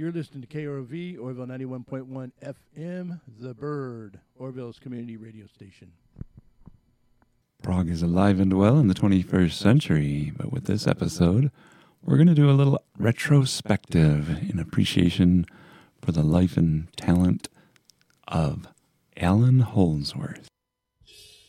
You're listening to KROV, Orville 91.1 FM, The Bird, Orville's community radio station. Prog is alive and well in the 21st century, but with this episode, we're going to do a little retrospective in appreciation for the life and talent of Allan Holdsworth.